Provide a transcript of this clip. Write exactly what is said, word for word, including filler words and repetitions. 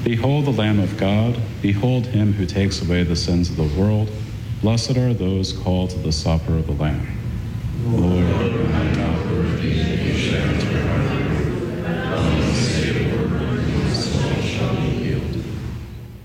Behold the Lamb of God. Behold him who takes away the sins of the world. Blessed are those called to the supper of the Lamb. Lord, I am not worthy that you should enter my